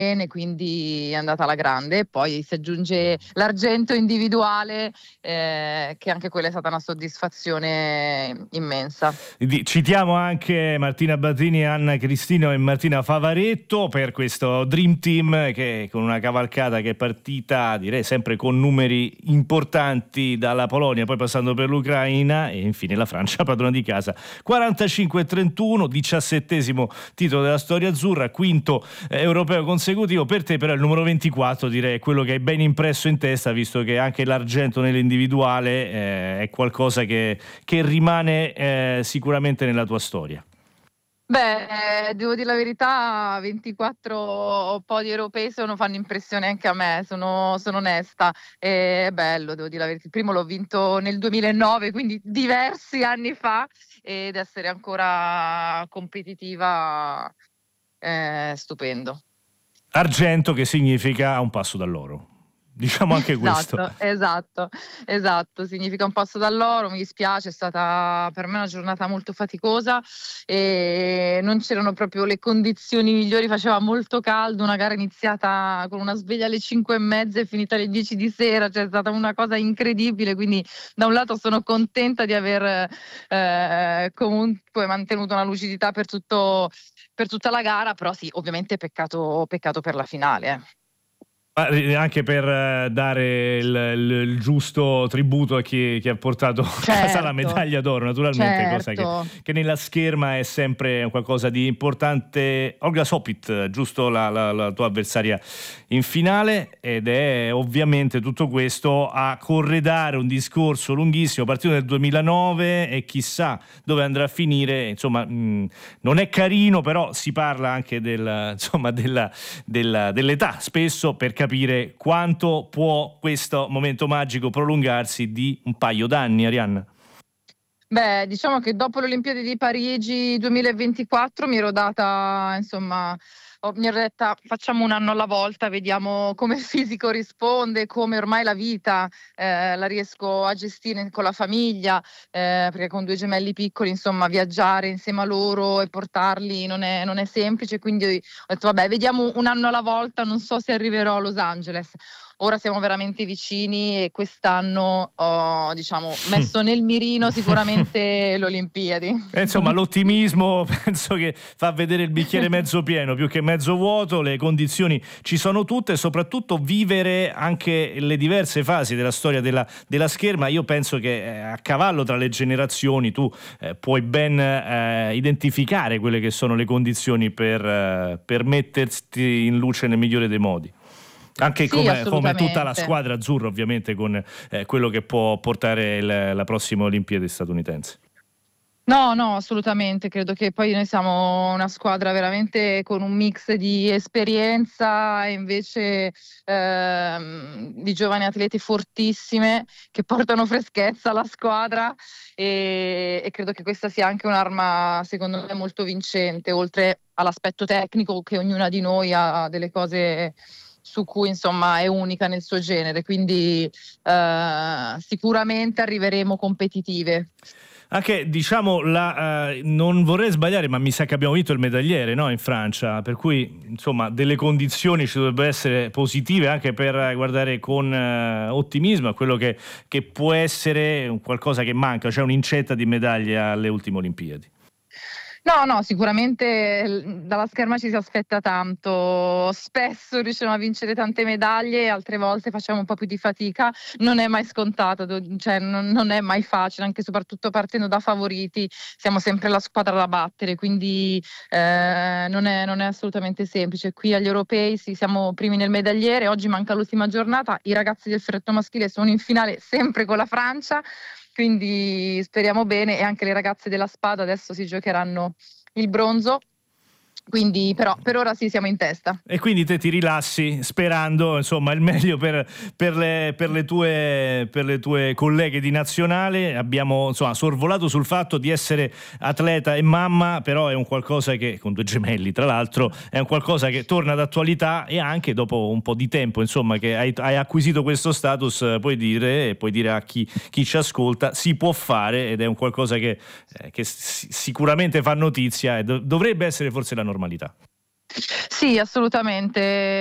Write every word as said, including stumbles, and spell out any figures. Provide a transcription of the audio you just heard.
bene, quindi è andata alla grande. E poi si aggiunge l'argento individuale, eh, che anche quella è stata una soddisfazione immensa. Citiamo anche Martina Battini, Anna Cristino e Martina Favaretto per questo Dream Team, che con una cavalcata che è partita, direi sempre con numeri importanti, dalla Polonia, poi passando per l'Ucraina e infine la Francia, padrona di casa. quarantacinque a trentuno, diciassettesimo titolo della storia azzurra, quinto eh, europeo consecutivo. Per te però il numero ventiquattro, direi, è quello che hai ben impresso in testa, visto che anche l'argento nell'individuale eh, è qualcosa che, che rimane eh, sicuramente nella tua storia. Beh, devo dire la verità, ventiquattro podi europei sono, fanno impressione anche a me, sono, sono onesta. È bello, devo dire la verità. Il primo l'ho vinto nel duemilanove, quindi diversi anni fa, ed essere ancora competitiva è stupendo. Argento, che significa a un passo dall'oro. Diciamo anche questo. Esatto, esatto, esatto, significa un passo dall'oro. Mi dispiace, è stata per me una giornata molto faticosa e non c'erano proprio le condizioni migliori, faceva molto caldo, una gara iniziata con una sveglia alle cinque e mezza e finita alle dieci di sera, cioè è stata una cosa incredibile, quindi da un lato sono contenta di aver eh, comunque mantenuto una lucidità per tutto, per tutta la gara, però sì, ovviamente peccato, peccato per la finale. Eh. Anche per dare il, il, il giusto tributo a chi, chi ha portato certo, a casa la medaglia d'oro, naturalmente, certo. cosa che, che nella scherma è sempre qualcosa di importante. Olga Sopit, giusto, la, la, la tua avversaria in finale, ed è ovviamente tutto questo a corredare un discorso lunghissimo, partito nel duemilanove e chissà dove andrà a finire. Insomma, mh, non è carino, però si parla anche del, insomma, della, della, dell'età, spesso, per capire quanto può questo momento magico prolungarsi di un paio d'anni, Arianna. Beh, diciamo che dopo le Olimpiadi di Parigi duemilaventiquattro mi ero data, insomma, mi ero detta facciamo un anno alla volta, vediamo come il fisico risponde, come ormai la vita eh, la riesco a gestire con la famiglia, eh, perché con due gemelli piccoli, insomma, viaggiare insieme a loro e portarli non è, non è semplice, quindi ho detto vabbè, vediamo un anno alla volta, non so se arriverò a Los Angeles. Ora siamo veramente vicini e quest'anno ho, diciamo, messo nel mirino sicuramente le Olimpiadi. E insomma, l'ottimismo penso che fa vedere il bicchiere mezzo pieno più che mezzo vuoto. Le condizioni ci sono tutte, e soprattutto vivere anche le diverse fasi della storia della, della scherma. Io penso che a cavallo tra le generazioni tu eh, puoi ben eh, identificare quelle che sono le condizioni per, eh, per metterti in luce nel migliore dei modi. Anche sì, come, come tutta la squadra azzurra, ovviamente, con eh, quello che può portare il, la prossima Olimpiade statunitense. No, no, assolutamente, credo che poi noi siamo una squadra veramente con un mix di esperienza e invece ehm, di giovani atleti fortissime che portano freschezza alla squadra e, e credo che questa sia anche un'arma, secondo me, molto vincente, oltre all'aspetto tecnico, che ognuna di noi ha delle cose su cui, insomma, è unica nel suo genere, quindi eh, sicuramente arriveremo competitive. Anche, diciamo, la, uh, non vorrei sbagliare, ma mi sa che abbiamo vinto il medagliere, no, in Francia, per cui, insomma, delle condizioni ci dovrebbero essere positive anche per guardare con uh, ottimismo a quello che, che può essere qualcosa che manca, cioè un'incetta di medaglie alle ultime Olimpiadi. No, no, sicuramente dalla scherma ci si aspetta tanto, spesso riusciamo a vincere tante medaglie, altre volte facciamo un po' più di fatica, non è mai scontato, cioè non, non è mai facile, anche soprattutto partendo da favoriti, siamo sempre la squadra da battere, quindi eh, non, è, non è assolutamente semplice. Qui agli europei sì, siamo primi nel medagliere, oggi manca l'ultima giornata, i ragazzi del freddo maschile sono in finale sempre con la Francia, quindi speriamo bene, e anche le ragazze della spada adesso si giocheranno il bronzo, quindi però per ora sì, siamo in testa. E quindi te ti rilassi sperando, insomma, il meglio per, per, le, per, le tue, per le tue colleghe di nazionale. Abbiamo, insomma, sorvolato sul fatto di essere atleta e mamma, però è un qualcosa che, con due gemelli tra l'altro, è un qualcosa che torna d'attualità, e anche dopo un po' di tempo, insomma, che hai, hai acquisito questo status, puoi dire, e puoi dire a chi, chi ci ascolta, si può fare, ed è un qualcosa che, eh, che sicuramente fa notizia e dovrebbe essere forse la normalità. Sì, assolutamente.